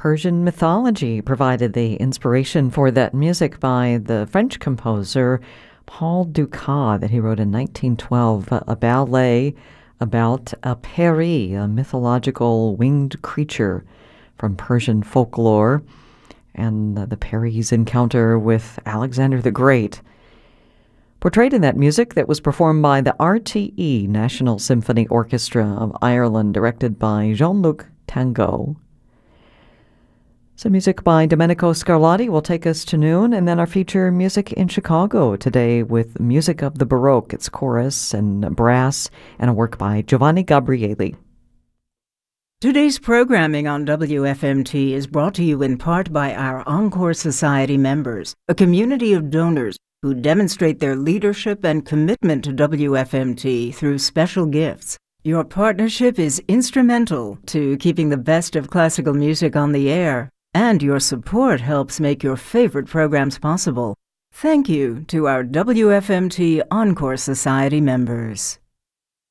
Persian mythology provided the inspiration for that music by the French composer Paul Dukas that he wrote in 1912, a ballet about a peri, a mythological winged creature from Persian folklore, and the peri's encounter with Alexander the Great. Portrayed in that music that was performed by the RTE, National Symphony Orchestra of Ireland, directed by Jean-Luc Tango. So music by Domenico Scarlatti will take us to noon, and then our feature Music in Chicago today with music of the Baroque. It's chorus and brass and a work by Giovanni Gabrieli. Today's programming on WFMT is brought to you in part by our Encore Society members, a community of donors who demonstrate their leadership and commitment to WFMT through special gifts. Your partnership is instrumental to keeping the best of classical music on the air, and your support helps make your favorite programs possible. Thank you to our WFMT Encore Society members.